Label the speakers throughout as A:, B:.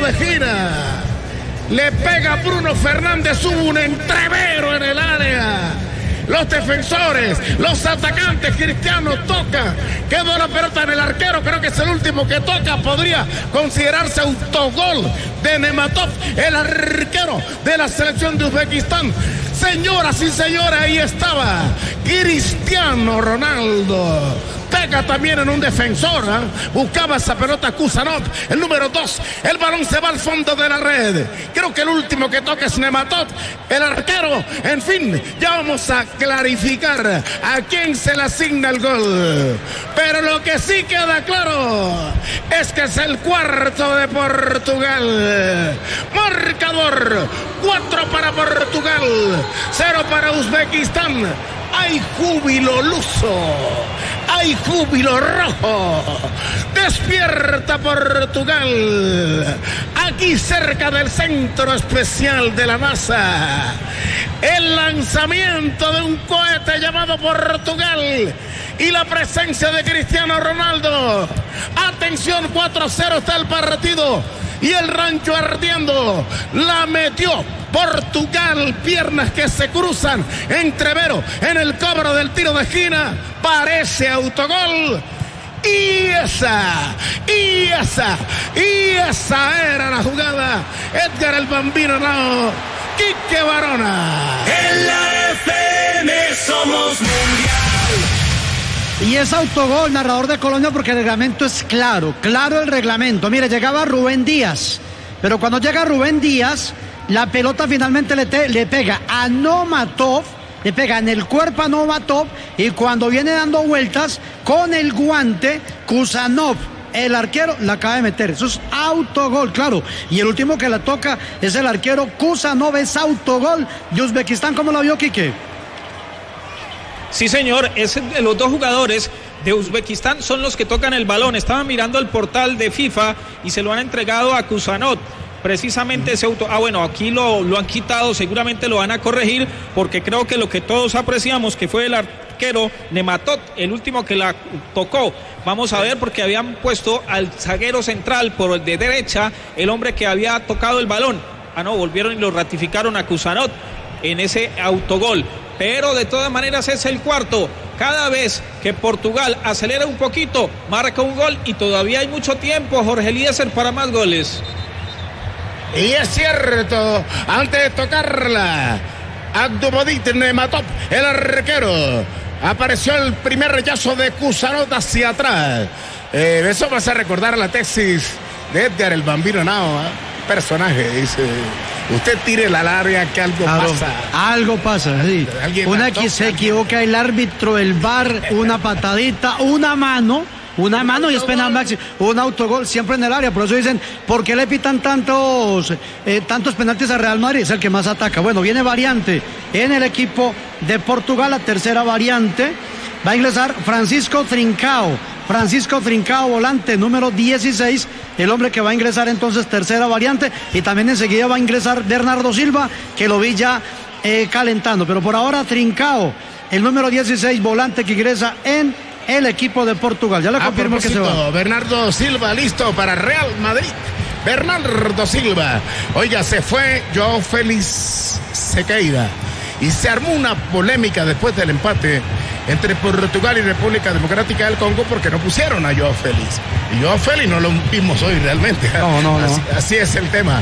A: de gira. Le pega a Bruno Fernández, hubo un entrevero en el área. Los defensores, los atacantes, Cristiano toca, quedó la pelota en el arquero, creo que es el último que toca, podría considerarse autogol de Nematov, el arquero de la selección de Uzbekistán. Señoras y señores, ahí estaba Cristiano Ronaldo. Pega también en un defensor, buscaba esa pelota Kusanov, el número 2, el balón se va al fondo de la red, creo que el último que toca es Nematov, el arquero. En fin, ya vamos a clarificar a quién se le asigna el gol, pero lo que sí queda claro es que es el cuarto de Portugal. Marcador: 4 para Portugal, 0 para Uzbekistán. Hay júbilo luso, hay júbilo rojo. Despierta Portugal. Aquí cerca del centro especial de la NASA, el lanzamiento de un cohete llamado Portugal y la presencia de Cristiano Ronaldo. Atención, 4-0 está el partido y el rancho ardiendo. La metió Portugal, piernas que se cruzan, entrevero en el cobro del tiro de esquina, parece autogol. Y esa era la jugada. Edgar el Bambino Nao, Quique Barona.
B: En la FM somos mundial.
C: Y es autogol, narrador de Colombia, porque el reglamento es claro el reglamento. Mire, llegaba Rubén Díaz, pero cuando llega Rubén Díaz, la pelota finalmente le pega a Nematov, le pega en el cuerpo a Nematov, y cuando viene dando vueltas con el guante, Kusanov, el arquero, la acaba de meter. Eso es autogol, claro. Y el último que la toca es el arquero Kusanov, es autogol de Uzbekistán. ¿Cómo lo vio, Quique?
D: Sí, señor, los dos jugadores de Uzbekistán son los que tocan el balón. Estaba mirando el portal de FIFA y se lo han entregado a Kusanov. Precisamente ese auto, bueno, aquí lo han quitado, seguramente lo van a corregir, porque creo que lo que todos apreciamos, que fue el arquero Nematov, el último que la tocó. Vamos a ver, porque habían puesto al zaguero central por el de derecha, el hombre que había tocado el balón. No, volvieron y lo ratificaron a Kusanov en ese autogol. Pero de todas maneras es el cuarto. Cada vez que Portugal acelera un poquito, marca un gol, y todavía hay mucho tiempo, Jorge Eliezer, para más goles.
A: Y es cierto, antes de tocarla, Abdulmodit Nematov, el arquero, apareció el primer rechazo de Kusanov hacia atrás. Eso vas a recordar la tesis de Edgar el Bambino Nao, personaje, dice: usted tire la área que algo pasa.
C: Algo pasa, sí. Una que se equivoca el árbitro, el VAR, una patadita, una mano y es penal máximo, un autogol siempre en el área. Por eso dicen, ¿por qué le pitan tantos penaltis a Real Madrid? Es el que más ataca. Bueno, viene variante en el equipo de Portugal, la tercera variante. Va a ingresar Francisco Trincao, volante número 16, el hombre que va a ingresar entonces, tercera variante. Y también enseguida va a ingresar Bernardo Silva, que lo vi ya calentando. Pero por ahora Trincao, el número 16, volante, que ingresa en el equipo de Portugal. Ya le confirmo que se va.
A: Bernardo Silva listo para Real Madrid. Bernardo Silva. Oiga, se fue Joao Félix Sequeira y se armó una polémica después del empate entre Portugal y República Democrática del Congo, porque no pusieron a Joao Félix. Y Joao Félix no lo vimos hoy realmente.
C: No.
A: Así es el tema.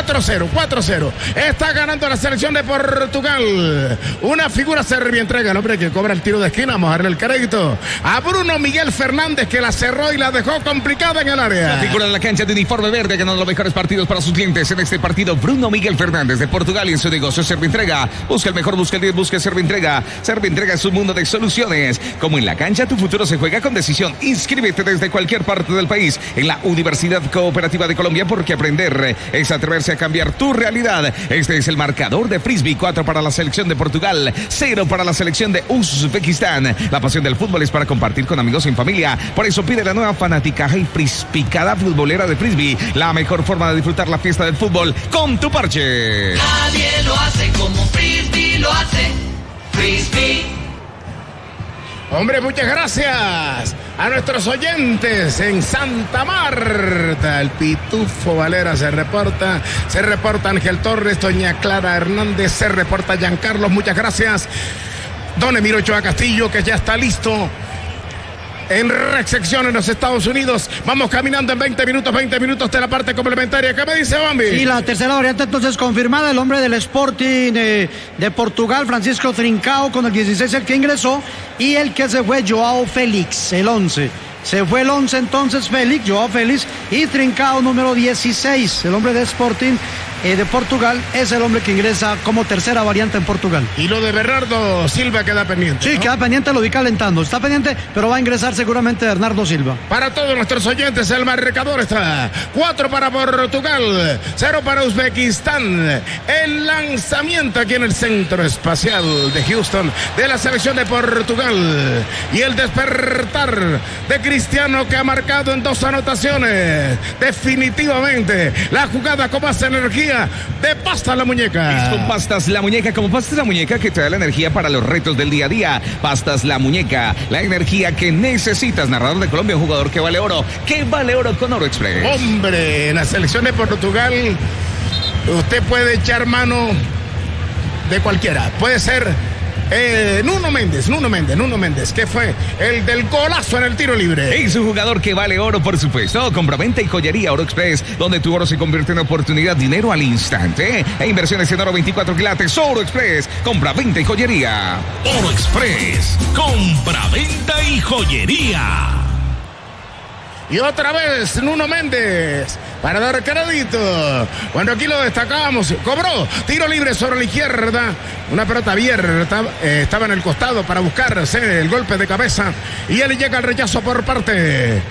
A: 4-0. Está ganando la selección de Portugal. Una figura serbia entrega, el hombre que cobra el tiro de esquina. Vamos a darle el crédito a Bruno Miguel Fernández, que la cerró y la dejó complicada en el área.
E: La figura de la cancha de uniforme verde, ganando los mejores partidos para sus clientes. En este partido, Bruno Miguel Fernández de Portugal, y en su negocio Servientrega. Busca el mejor, busca el 10, busca Servientrega. Servientrega es un mundo de soluciones. Como en la cancha, tu futuro se juega con decisión. Inscríbete desde cualquier parte del país en la Universidad Cooperativa de Colombia, porque aprender es atreverse a cambiar tu realidad. Este es el marcador de Frisbee: 4 para la selección de Portugal, 0 para la selección de Uzbekistán. La pasión del fútbol es para compartir con amigos y en familia. Por eso pide la nueva fanaticaja y frispicada futbolera de Frisbee, la mejor forma de disfrutar la fiesta del fútbol con tu parche.
B: Nadie lo hace como Frisbee lo hace. Frisbee.
A: Hombre, muchas gracias a nuestros oyentes en Santa Marta. El Pitufo Valera se reporta Ángel Torres, doña Clara Hernández, se reporta Giancarlos, muchas gracias. Don Emilio Ochoa Castillo, que ya está listo en recepción en los Estados Unidos. Vamos caminando en 20 minutos de la parte complementaria. ¿Qué me dice Bambi?
C: Y la tercera variante entonces confirmada, el hombre del Sporting de Portugal, Francisco Trincao, con el 16 el que ingresó, y el que se fue Joao Félix, el 11. Se fue el 11 entonces Joao Félix, y Trincao número 16, el hombre de Sporting de Portugal, es el hombre que ingresa como tercera variante en Portugal.
A: Y lo de Bernardo Silva queda pendiente,
C: sí,
A: ¿no?
C: Queda pendiente, lo vi calentando, está pendiente, pero va a ingresar seguramente Bernardo Silva.
A: Para todos nuestros oyentes, el marcador está 4 para Portugal, 0 para Uzbekistán. El lanzamiento aquí en el Centro Espacial de Houston de la selección de Portugal, y el despertar de Cristiano, que ha marcado en 2 anotaciones. Definitivamente la jugada con más energía de Pastas la Muñeca.
E: Es con Pastas la Muñeca, como Pastas la Muñeca, que te da la energía para los retos del día a día. Pastas la Muñeca, la energía que necesitas. Narrador de Colombia, un jugador que vale oro. ¿Qué vale oro con Oro Express?
A: Hombre, en la selección de Portugal usted puede echar mano de cualquiera. Puede ser Nuno Méndez, que fue el del golazo en el tiro libre.
E: Es un jugador que vale oro, por supuesto. Compra-venta y joyería Oro Express, donde tu oro se convierte en oportunidad, dinero al instante. E inversiones en oro 24 quilates. Oro Express, compra-venta y joyería.
B: Oro Express, compra-venta y joyería.
A: Y otra vez Nuno Méndez para dar crédito. Bueno, aquí lo destacábamos. Cobró tiro libre sobre la izquierda. Una pelota abierta. Estaba en el costado para buscarse el golpe de cabeza. Y él llega al rechazo por parte.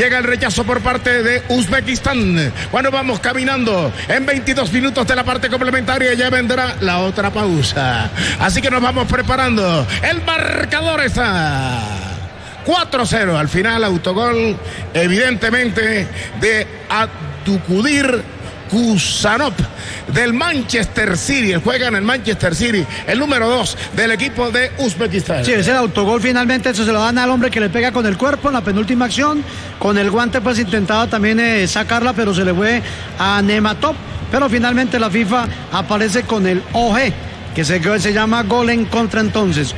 A: De Uzbekistán. Cuando vamos caminando en 22 minutos de la parte complementaria, ya vendrá la otra pausa. Así que nos vamos preparando. El marcador está 4-0. Al final, autogol, evidentemente, de Abdulkadir Kusanov del Manchester City. Él juega en el Manchester City, el número 2 del equipo de Uzbekistán.
C: Sí, es el autogol finalmente. Eso se lo dan al hombre que le pega con el cuerpo en la penúltima acción. Con el guante pues intentaba también sacarla, pero se le fue a Nematov. Pero finalmente la FIFA aparece con el OG, que se llama gol en contra entonces.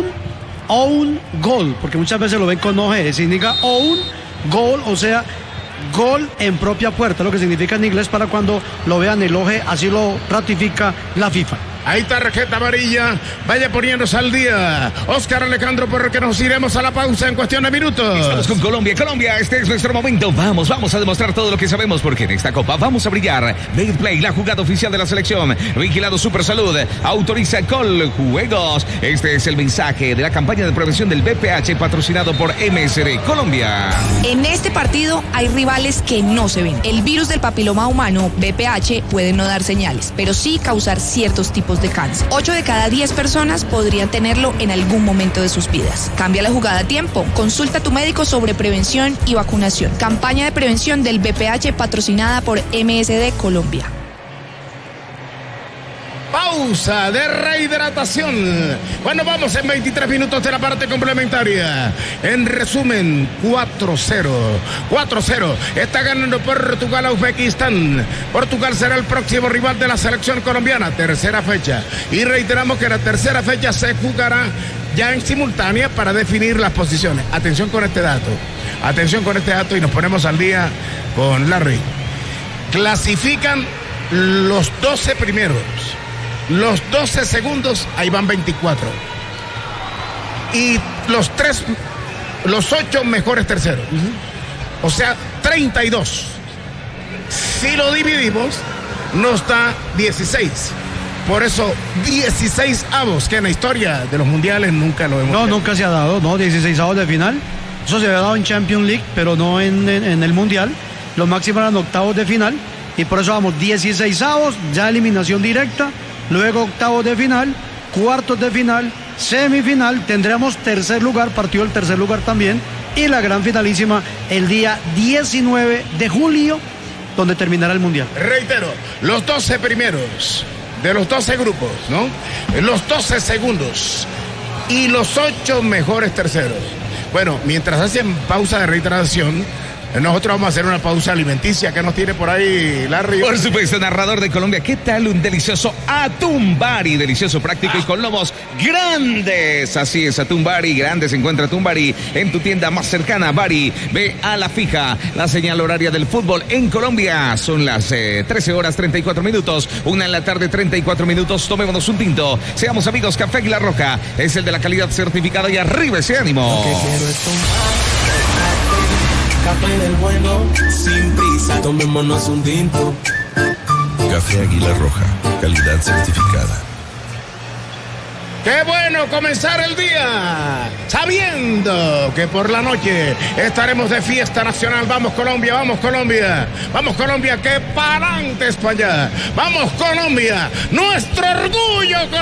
C: Own goal, porque muchas veces lo ven con OG, significa own goal, o sea, gol en propia puerta, lo que significa en inglés para cuando lo vean el OG, así lo ratifica la FIFA.
A: Ahí tarjeta amarilla, vaya poniéndose al día Oscar Alejandro, porque nos iremos a la pausa en cuestión de minutos.
E: Estamos con Colombia, este es nuestro momento. Vamos a demostrar todo lo que sabemos, porque en esta Copa vamos a brillar. Betplay, la jugada oficial de la selección. Vigilado Supersalud, autoriza Coljuegos. Este es el mensaje de la campaña de prevención del BPH, patrocinado por MSD Colombia.
F: En este partido hay rivales que no se ven. El virus del papiloma humano, BPH, puede no dar señales, pero sí causar ciertos tipos de cáncer. 8 de cada 10 personas podrían tenerlo en algún momento de sus vidas. Cambia la jugada a tiempo. Consulta a tu médico sobre prevención y vacunación. Campaña de prevención del BPH patrocinada por MSD Colombia.
A: Pausa de rehidratación. Bueno, vamos en 23 minutos de la parte complementaria. En resumen, 4-0. Está ganando Portugal a Uzbekistán. Portugal será el próximo rival de la selección colombiana. Tercera fecha. Y reiteramos que la tercera fecha se jugará ya en simultánea para definir las posiciones. Atención con este dato y nos ponemos al día con Larry. Clasifican los 12 primeros. Los 12 segundos, ahí van 24. Y los 8 mejores terceros. O sea, 32. Si lo dividimos, nos da 16. Por eso, 16 avos, que en la historia de los mundiales nunca lo hemos visto.
C: Nunca se ha dado, 16 avos de final. Eso se había dado en Champions League, pero no en el mundial. Los máximos eran octavos de final. Y por eso vamos 16 avos, ya eliminación directa. Luego octavos de final, cuartos de final, semifinal, tendremos tercer lugar, partido del tercer lugar también, y la gran finalísima el día 19 de julio, donde terminará el Mundial.
A: Reitero, los 12 primeros de los 12 grupos, ¿no? Los 12 segundos y los 8 mejores terceros. Bueno, mientras hacen pausa de rehidratación, nosotros vamos a hacer una pausa alimenticia. ¿Qué nos tiene por ahí, Larry?
E: Por supuesto, narrador de Colombia. ¿Qué tal un delicioso Atumbari? Delicioso, práctico y con lomos grandes. Así es, Atumbari, grande. Se encuentra Atumbari en tu tienda más cercana. Bari, ve a la fija. La señal horaria del fútbol en Colombia. Son las 13 horas 34 minutos. 1 en la tarde, 34 minutos. Tomémonos un tinto. Seamos amigos. Café Águila Roja es el de la calidad certificada y arriba ese ánimo.
G: Café del bueno, sin prisa, tomémonos un tinto.
H: Café Águila Roja, calidad certificada.
A: ¡Qué bueno comenzar el día! Sabiendo que por la noche estaremos de fiesta nacional. ¡Vamos Colombia, vamos Colombia! ¡Vamos Colombia, que para adelante España! ¡Vamos Colombia! ¡Nuestro orgullo!